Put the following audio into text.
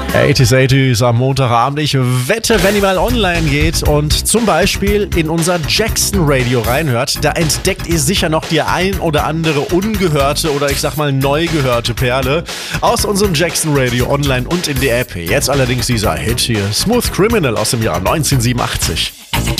80s, 80s am Montagabend. Ich wette, wenn ihr mal online geht und zum Beispiel in unser Jackson Radio reinhört, da entdeckt ihr sicher noch die ein oder andere ungehörte oder ich sag mal neu gehörte Perle aus unserem Jackson Radio online und in der App. Jetzt allerdings dieser Hit hier, Smooth Criminal aus dem Jahr 1987.